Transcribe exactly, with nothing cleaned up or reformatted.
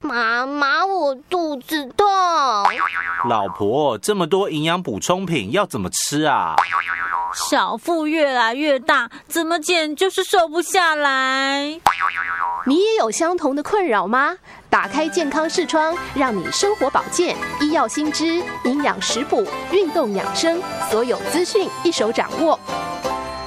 妈妈，我肚子痛。 老婆，这么多营养补充品要怎么吃啊？ 小腹越来越大，怎么减就是瘦不下来。 你也有相同的困扰吗？打开健康视窗，让你生活保健、医药新知、营养食补、运动养生，所有资讯一手掌握。